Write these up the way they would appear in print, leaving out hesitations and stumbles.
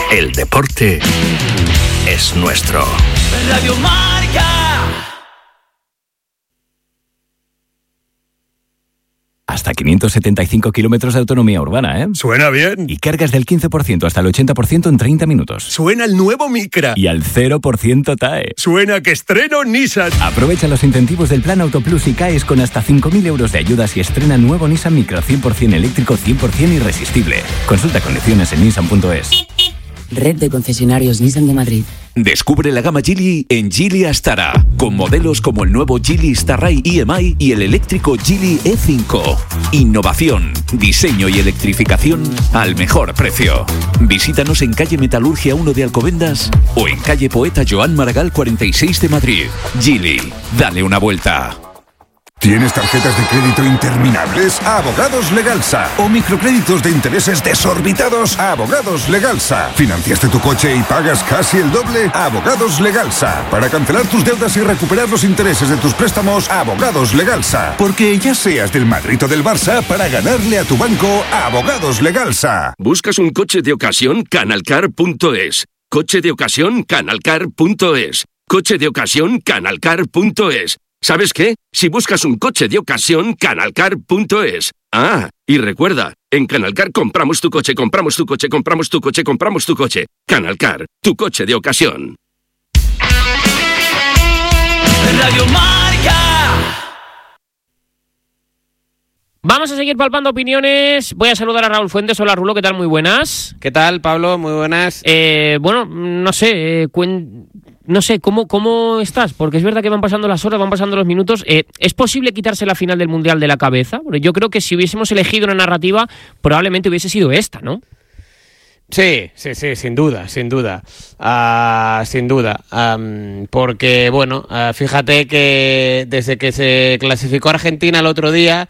El deporte es nuestro. Radio Marca. Hasta 575 kilómetros de autonomía urbana, ¿eh? Suena bien. Y cargas del 15% hasta el 80% en 30 minutos. Suena el nuevo Micra. Y al 0% TAE. Suena que estreno Nissan. Aprovecha los incentivos del Plan Autoplus y caes con hasta 5.000 euros de ayudas y estrena nuevo Nissan Micra 100% eléctrico, 100% irresistible. Consulta condiciones en nissan.es. Red de concesionarios Nissan de Madrid. Descubre la gama Geely en Geely Astara, con modelos como el nuevo Geely Starray EMI y el eléctrico Geely E5. Innovación, diseño y electrificación al mejor precio. Visítanos en calle Metalurgia 1 de Alcobendas o en calle Poeta Joan Maragall 46 de Madrid. Geely, dale una vuelta. ¿Tienes tarjetas de crédito interminables? Abogados Legalsa. ¿O microcréditos de intereses desorbitados? Abogados Legalsa. ¿Financiaste tu coche y pagas casi el doble? Abogados Legalsa. Para cancelar tus deudas y recuperar los intereses de tus préstamos, Abogados Legalsa. Porque ya seas del Madrid o del Barça, para ganarle a tu banco, Abogados Legalsa. ¿Buscas un coche de ocasión? Canalcar.es. Coche de ocasión? Canalcar.es. Coche de ocasión? Canalcar.es. ¿Sabes qué? Si buscas un coche de ocasión, Canalcar.es. Ah, y recuerda, en Canalcar compramos tu coche, compramos tu coche, compramos tu coche, compramos tu coche. Canalcar, tu coche de ocasión. Radio Marca. Vamos a seguir palpando opiniones. Voy a saludar a Raúl Fuentes. Hola, Rulo, ¿qué tal? Muy buenas. ¿Qué tal, Pablo? Muy buenas. Bueno, no sé, no sé, ¿cómo estás? Porque es verdad que van pasando las horas, van pasando los minutos. ¿Es posible quitarse la final del Mundial de la cabeza? Porque yo creo que si hubiésemos elegido una narrativa, probablemente hubiese sido esta, ¿no? Sí, sin duda. Porque, bueno, fíjate que desde que se clasificó Argentina el otro día,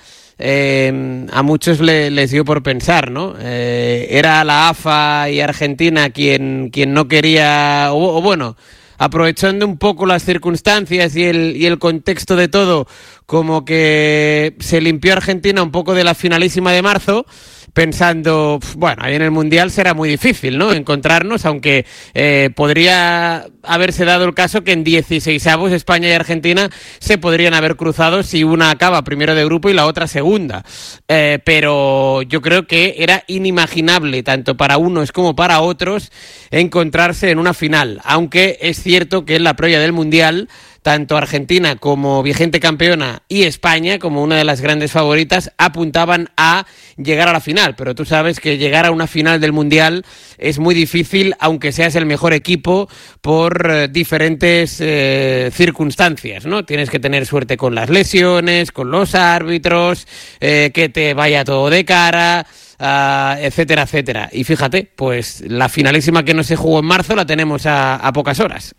a muchos les dio por pensar, ¿no? Era la AFA y Argentina quien no quería, o bueno, aprovechando un poco las circunstancias y el contexto de todo, como que se limpió Argentina un poco de la finalísima de marzo, pensando, bueno, ahí en el Mundial será muy difícil, ¿no?, encontrarnos, aunque podría haberse dado el caso que en 16avos España y Argentina se podrían haber cruzado si una acaba primero de grupo y la otra segunda. Pero yo creo que era inimaginable, tanto para unos como para otros, encontrarse en una final, aunque es cierto que en la previa del Mundial, tanto Argentina como vigente campeona y España, como una de las grandes favoritas, apuntaban a llegar a la final. Pero tú sabes que llegar a una final del Mundial es muy difícil, aunque seas el mejor equipo, por diferentes circunstancias, ¿no? Tienes que tener suerte con las lesiones, con los árbitros, que te vaya todo de cara, etcétera, etcétera. Y fíjate, pues la finalísima que no se jugó en marzo la tenemos a pocas horas.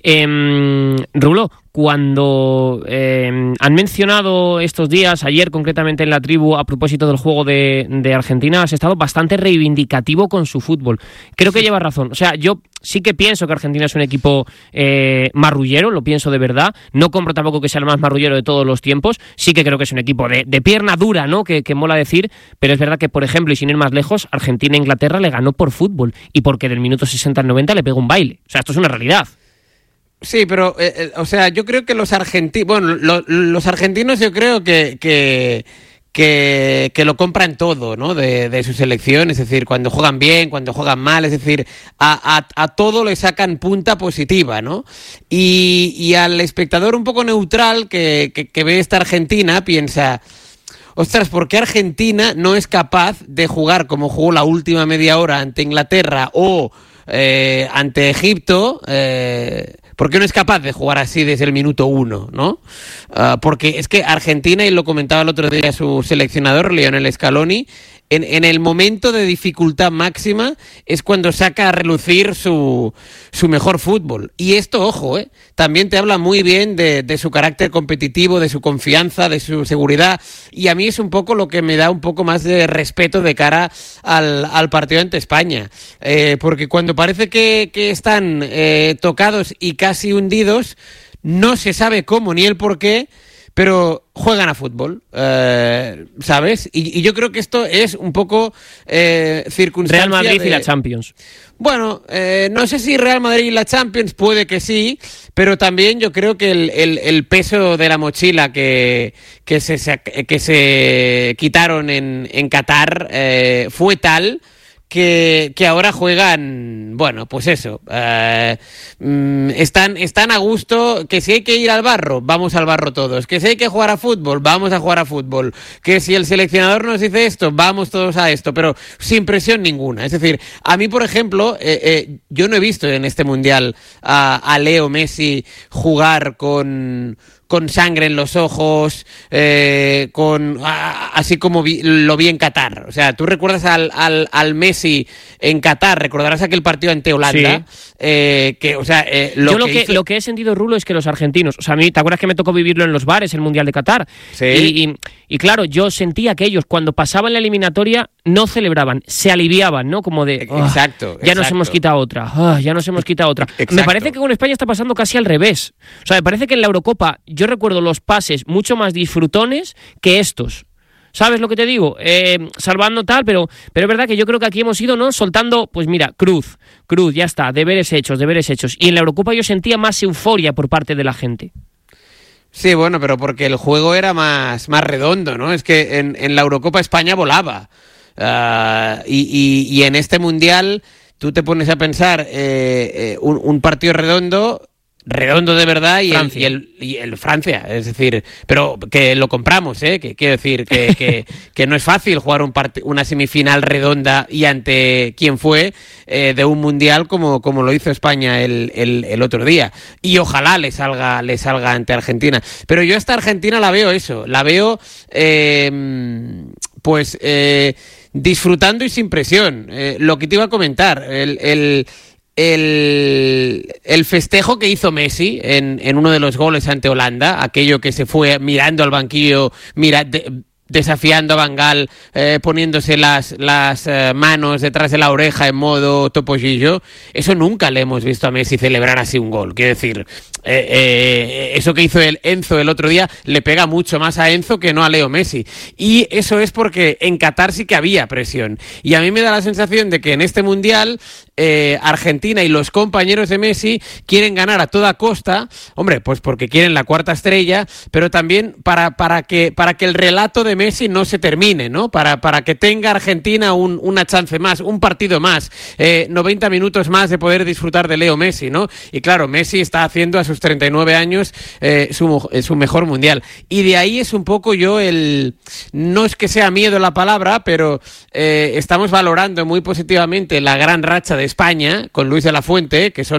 Rulo, cuando han mencionado estos días, ayer concretamente en La Tribu, a propósito del juego de Argentina, has estado bastante reivindicativo con su fútbol. Creo que llevas razón. O sea, yo sí que pienso que Argentina es un equipo marrullero, lo pienso de verdad. No compro tampoco que sea el más marrullero de todos los tiempos. Sí que creo que es un equipo de pierna dura, ¿no?, que mola decir, pero es verdad que, por ejemplo, y sin ir más lejos, Argentina a Inglaterra le ganó por fútbol y porque del minuto 60 al 90 le pegó un baile. O sea, esto es una realidad. Sí, pero, o sea, yo creo que los argentinos, bueno, los argentinos yo creo que lo compran todo, ¿no?, de su selección, es decir, cuando juegan bien, cuando juegan mal, es decir, a todo le sacan punta positiva, ¿no? Y al espectador un poco neutral que ve esta Argentina piensa, ostras, ¿por qué Argentina no es capaz de jugar como jugó la última media hora ante Inglaterra o ante Egipto? ¿Por qué no es capaz de jugar así desde el minuto 1, ¿no? Porque es que Argentina, y lo comentaba el otro día su seleccionador, Lionel Scaloni, en el momento de dificultad máxima es cuando saca a relucir su mejor fútbol. Y esto, ojo, también te habla muy bien de su carácter competitivo, de su confianza, de su seguridad. Y a mí es un poco lo que me da un poco más de respeto de cara al partido ante España. Porque cuando parece que están tocados y casi hundidos, no se sabe cómo ni el por qué, pero juegan a fútbol, ¿sabes? Y yo creo que esto es un poco circunstancia Real Madrid de... y la Champions. Bueno, no sé si Real Madrid y la Champions, puede que sí, pero también yo creo que el peso de la mochila que se quitaron en Qatar fue tal que ahora juegan, bueno, pues eso, están a gusto, que si hay que ir al barro, vamos al barro todos, que si hay que jugar a fútbol, vamos a jugar a fútbol, que si el seleccionador nos dice esto, vamos todos a esto, pero sin presión ninguna. Es decir, a mí, por ejemplo, yo no he visto en este Mundial a Leo Messi jugar con sangre en los ojos, así como lo vi en Qatar. O sea, tú recuerdas al Messi en Qatar, recordarás aquel partido ante Holanda, sí. Lo que he sentido, Rulo, es que los argentinos, o sea, a mí, ¿te acuerdas que me tocó vivirlo en los bares, el Mundial de Qatar? Sí. Y claro, yo sentía que ellos, cuando pasaban la eliminatoria, no celebraban, se aliviaban, ¿no? Como de, exacto. Nos hemos quitado otra, ya nos hemos quitado otra. Exacto. Me parece que con España está pasando casi al revés. O sea, me parece que en la Eurocopa yo recuerdo los pases mucho más disfrutones que estos. ¿Sabes lo que te digo? Salvando tal, pero es verdad que yo creo que aquí hemos ido, ¿no? Soltando, pues mira, cruz, ya está, deberes hechos. Y en la Eurocopa yo sentía más euforia por parte de la gente. Sí, bueno, pero porque el juego era más redondo, ¿no? Es que en la Eurocopa España volaba. Y en este Mundial tú te pones a pensar un partido redondo de verdad y el Francia, es decir, pero que lo compramos, que quiero decir que no es fácil jugar una semifinal redonda y ante quien fue de un mundial como lo hizo España el otro día, y ojalá le salga ante Argentina, pero yo esta Argentina la veo disfrutando y sin presión. Lo que te iba a comentar, el festejo que hizo Messi en uno de los goles ante Holanda, aquello que se fue mirando al banquillo, desafiando a Van Gaal, poniéndose las manos detrás de la oreja en modo topollillo, eso nunca le hemos visto a Messi celebrar así un gol. Quiero decir, eso que hizo Enzo el otro día le pega mucho más a Enzo que no a Leo Messi, y eso es porque en Qatar sí que había presión, y a mí me da la sensación de que en este Mundial Argentina y los compañeros de Messi quieren ganar a toda costa, hombre, pues porque quieren la cuarta estrella, pero también para que el relato de Messi no se termine, ¿no? Para que tenga Argentina una chance más, un partido más, 90 minutos más de poder disfrutar de Leo Messi, ¿no? Y claro, Messi está haciendo a sus 39 años su mejor Mundial. Y de ahí es un poco no es que sea miedo la palabra, pero estamos valorando muy positivamente la gran racha de España con Luis de la Fuente, que son